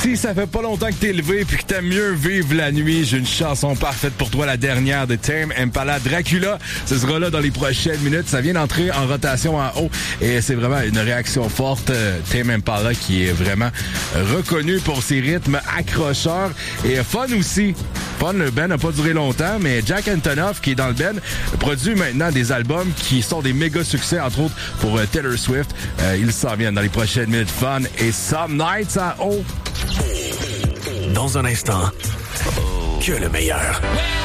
Si ça fait pas longtemps que t'es levé puis que t'aimes mieux vivre la nuit, j'ai une chanson parfaite pour toi, la dernière de Tame Impala, Dracula. Ce sera là dans les prochaines minutes. Ça vient d'entrer en rotation en haut et c'est vraiment une réaction forte. Tame Impala qui est vraiment reconnu pour ses rythmes accrocheurs et fun aussi. Fun, le band n'a pas duré longtemps, mais Jack Antonoff, qui est dans le band, produit maintenant des albums qui sont des méga succès, entre autres pour Taylor Swift. Ils s'en viennent dans les prochaines minutes. Fun et Some Nights à haut. Dans un instant, que le meilleur.